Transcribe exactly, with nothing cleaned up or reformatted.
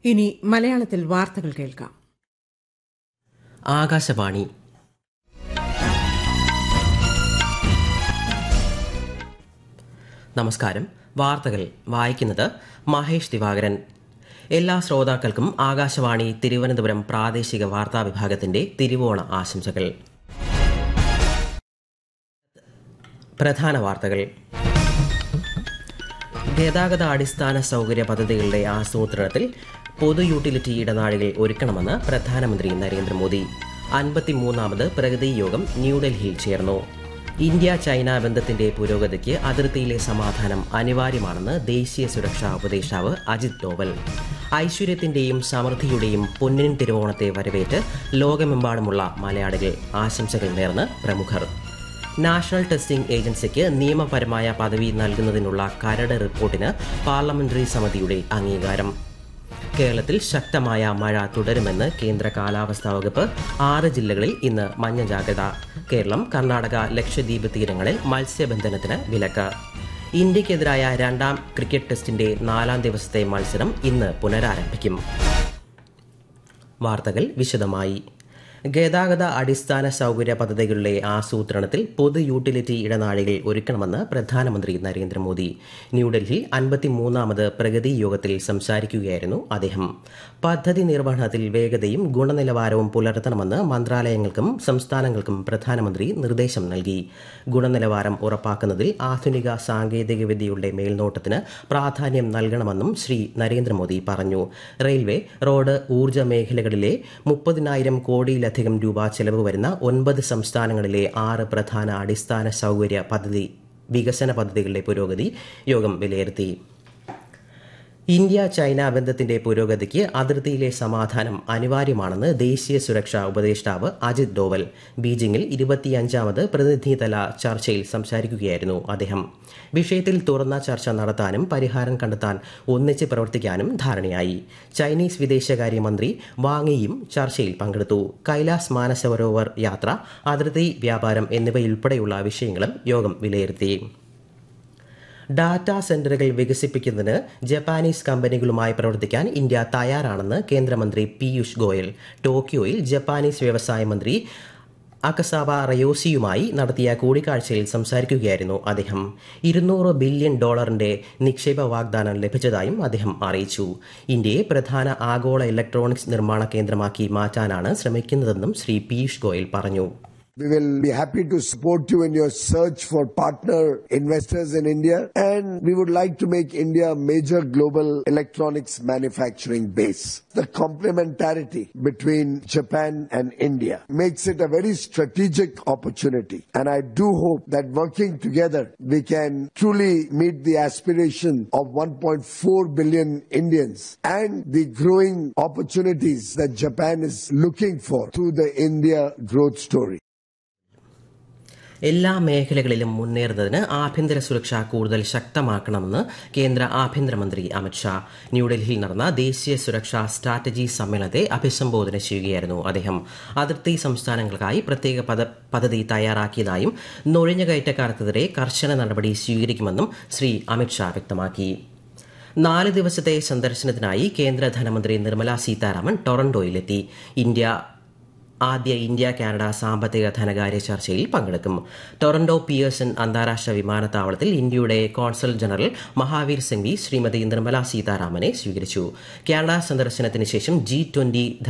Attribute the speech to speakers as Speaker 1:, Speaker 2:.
Speaker 1: ഇനി മലയാളത്തിൽ വാർത്തകൾ കേൾക്കാം.
Speaker 2: ആകാശവാണി. നമസ്കാരം. വാർത്തകൾ വായിക്കുന്നത് മഹേഷ് ദിവാകരൻ. എല്ലാ ശ്രോതാക്കൾക്കും ആകാശവാണി തിരുവനന്തപുരം പ്രാദേശിക വാർത്താ വിഭാഗത്തിന്റെ തിരുവോണ ആശംസകൾ. പ്രധാന വാർത്തകൾ. ഗതാഗത അടിസ്ഥാന സൗകര്യ പദ്ധതികളുടെ ആസൂത്രണത്തിൽ പൊതു യൂട്ടിലിറ്റി ഇടനാഴികൾ ഒരുക്കണമെന്ന് പ്രധാനമന്ത്രി നരേന്ദ്രമോദി. അൻപത്തിമൂന്നാമത് പ്രഗതി യോഗം ന്യൂഡൽഹിയിൽ ചേർന്നു. ഇന്ത്യ ചൈന ബന്ധത്തിന്റെ പുരോഗതിക്ക് അതിർത്തിയിലെ സമാധാനം അനിവാര്യമാണെന്ന് ദേശീയ സുരക്ഷാ ഉപദേഷ്ടാവ് അജിത് ഡോവൽ. ഐശ്വര്യത്തിന്റെയും സമൃദ്ധിയുടെയും പൊന്നിൻ തിരുവോണത്തെ വരവേറ്റ് ലോകമെമ്പാടുമുള്ള മലയാളികൾ ആശംസകൾ നേർന്ന് പ്രമുഖർ. നാഷണൽ ടെസ്റ്റിംഗ് ഏജൻസിക്ക് നിയമപരമായ പദവി നൽകുന്നതിനുള്ള കരട് റിപ്പോർട്ടിന് പാർലമെന്ററി സമിതിയുടെ അംഗീകാരം. കേരളത്തിൽ ശക്തമായ മഴ തുടരുമെന്ന് കേന്ദ്ര കാലാവസ്ഥാ വകുപ്പ്. ആറ് ജില്ലകളിൽ ഇന്ന് മഞ്ഞ ജാഗ്രത. കേരളം, കർണാടക, ലക്ഷദ്വീപ് തീരങ്ങളിൽ മത്സ്യബന്ധനത്തിന് വിലക്ക്. ഇന്ത്യയ്ക്കെതിരായ രണ്ടാം ക്രിക്കറ്റ് ടെസ്റ്റിന്റെ നാലാം ദിവസത്തെ മത്സരം ഇന്ന് പുനരാരംഭിക്കും. വാർത്തകൾ വിശദമായി. ഗതാഗത അടിസ്ഥാന സൗകര്യ പദ്ധതികളുടെ ആസൂത്രണത്തിൽ പൊതു യൂട്ടിലിറ്റി ഇടനാഴികൾ ഒരുക്കണമെന്ന് പ്രധാനമന്ത്രി നരേന്ദ്രമോദി. ന്യൂഡൽഹിയിൽ അൻപത്തിമൂന്നാമത് പ്രഗതി യോഗത്തിൽ സംസാരിക്കുകയായിരുന്നു അദ്ദേഹം. പദ്ധതി നിർവഹണത്തിൽ വേഗതയും ഗുണനിലവാരവും പുലർത്തണമെന്ന് മന്ത്രാലയങ്ങൾക്കും സംസ്ഥാനങ്ങൾക്കും പ്രധാനമന്ത്രി നിർദ്ദേശം നൽകി. ഗുണനിലവാരം ഉറപ്പാക്കുന്നതിൽ ആധുനിക സാങ്കേതികവിദ്യയുടെ മേൽനോട്ടത്തിന് പ്രാധാന്യം നൽകണമെന്നും ശ്രീ നരേന്ദ്രമോദി പറഞ്ഞു. റെയിൽവേ, റോഡ്, ഊർജ്ജ മേഖലകളിലെ മുപ്പതിനായിരം കോടിയിലധികം അധികം രൂപ ചെലവ് വരുന്ന ഒൻപത് സംസ്ഥാനങ്ങളിലെ ആറ് പ്രധാന അടിസ്ഥാന സൗകര്യ പദ്ധതി വികസന പദ്ധതികളുടെ പുരോഗതി യോഗം വിലയിരുത്തി. ഇന്ത്യ ചൈന ബന്ധത്തിന്റെ പുരോഗതിക്ക് അതിർത്തിയിലെ സമാധാനം അനിവാര്യമാണെന്ന് ദേശീയ സുരക്ഷാ ഉപദേഷ്ടാവ് അജിത് ഡോവൽ. ബീജിംഗിൽ ഇരുപത്തിയഞ്ചാമത് പ്രതിനിധിതല ചർച്ചയിൽ സംസാരിക്കുകയായിരുന്നു അദ്ദേഹം. വിഷയത്തിൽ തുറന്ന ചർച്ച നടത്താനും പരിഹാരം കണ്ടെത്താൻ ഒന്നിച്ച് പ്രവർത്തിക്കാനും ധാരണയായി. ചൈനീസ് വിദേശകാര്യമന്ത്രി വാങ്ങിയും ചർച്ചയിൽ പങ്കെടുത്തു. കൈലാസ് മാനസരോവർ യാത്ര, അതിർത്തി വ്യാപാരം എന്നിവയുൾപ്പെടെയുള്ള വിഷയങ്ങളും യോഗം വിലയിരുത്തി. ഡാറ്റാ സെന്ററുകൾ വികസിപ്പിക്കുന്നതിന് ജപ്പാനീസ് കമ്പനികളുമായി പ്രവർത്തിക്കാൻ ഇന്ത്യ തയ്യാറാണെന്ന് കേന്ദ്രമന്ത്രി പീയൂഷ് ഗോയൽ. ടോക്കിയോയിൽ ജപ്പാനീസ് വ്യവസായ മന്ത്രി അകസാവ റയോസിയുമായി നടത്തിയ കൂടിക്കാഴ്ചയിൽ സംസാരിക്കുകയായിരുന്നു അദ്ദേഹം. ഇരുന്നൂറ് ബില്യൺ ഡോളറിന്റെ നിക്ഷേപ വാഗ്ദാനം ലഭിച്ചതായും അദ്ദേഹം അറിയിച്ചു. ഇന്ത്യയെ പ്രധാന ആഗോള ഇലക്ട്രോണിക്സ് നിർമ്മാണ കേന്ദ്രമാക്കി മാറ്റാനാണ് ശ്രമിക്കുന്നതെന്നും ശ്രീ പീയൂഷ് ഗോയൽ പറഞ്ഞു.
Speaker 3: We will be happy to support you in your search for partner investors in India, and we would like to make India a major global electronics manufacturing base. The complementarity between Japan and India makes it a very strategic opportunity, and I do hope that working together we can truly meet the aspiration of one point four billion Indians and the growing opportunities that Japan is looking for through the India growth story.
Speaker 2: എല്ലാ മേഖലകളിലും മുന്നേറുന്നതിന് ആഭ്യന്തര സുരക്ഷ കൂടുതൽ ശക്തമാക്കണമെന്ന് കേന്ദ്ര ആഭ്യന്തരമന്ത്രി അമിത്ഷാ. ന്യൂഡൽഹിയിൽ നടന്ന ദേശീയ സുരക്ഷാ സ്ട്രാറ്റജി സമ്മേളനത്തെ അഭിസംബോധന ചെയ്യുകയായിരുന്നു അദ്ദേഹം. അതിർത്തി സംസ്ഥാനങ്ങൾക്കായി പ്രത്യേക പദ്ധതി തയ്യാറാക്കിയതായും നുഴഞ്ഞുകയറ്റക്കാർക്കെതിരെ കർശന നടപടി സ്വീകരിക്കുമെന്നും ശ്രീ അമിത്ഷാ വ്യക്തമാക്കി. നാല് ദിവസത്തെ സന്ദർശനത്തിനായി കേന്ദ്ര ധനമന്ത്രി നിർമ്മല സീതാരാമൻ ടൊറന്റോയിലെത്തി. ഇന്ത്യ ആദ്യ ഇന്ത്യ കാനഡ സാമ്പത്തിക ധനകാര്യ ചർച്ചയിൽ പങ്കെടുക്കും. ടൊറന്റോ പിയേഴ്സൺ അന്താരാഷ്ട്ര വിമാനത്താവളത്തിൽ ഇന്ത്യയുടെ കോൺസൽ ജനറൽ മഹാവീർ സിംഗ്വി ശ്രീമതി നിർമ്മല സീതാരാമനെ സ്വീകരിച്ചു. കാനഡ സന്ദർശനത്തിന് ശേഷം ജി ട്വന്റി